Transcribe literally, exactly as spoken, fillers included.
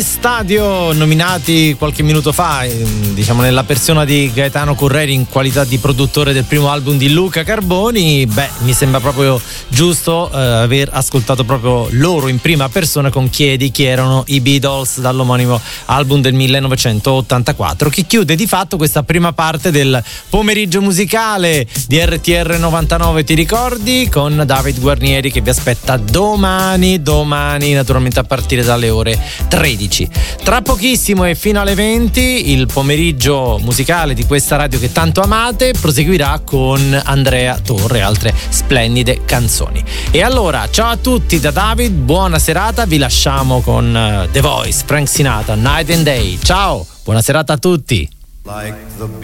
Stadio, nominati qualche minuto fa, diciamo nella persona di Gaetano Correri in qualità di produttore del primo album di Luca Carboni. Beh, mi sembra proprio giusto eh, aver ascoltato proprio loro in prima persona con Chiedi chi erano i Beatles dall'omonimo album del millenovecentottantaquattro, che chiude di fatto questa prima parte del pomeriggio musicale di R T R novantanove, ti ricordi, con David Guarnieri che vi aspetta domani, domani naturalmente a partire dalle ore tredici. Tra pochissimo e fino alle venti il pomeriggio musicale di questa radio che tanto amate proseguirà con Andrea Torre e altre splendide canzoni. E allora, ciao a tutti da David, buona serata, vi lasciamo con uh, The Voice, Frank Sinatra, Night and Day. Ciao, buona serata a tutti. Like the